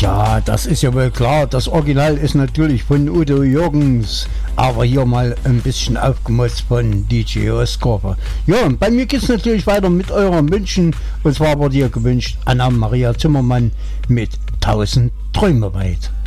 Ja, das ist ja wohl klar. Das Original ist natürlich von Udo Jürgens, aber hier mal ein bisschen aufgemotzt von DJ Oscar. Ja, und bei mir geht es natürlich weiter mit euren Wünschen. Und zwar wurde hier gewünscht Anna-Maria Zimmermann mit 1000 Träume weit.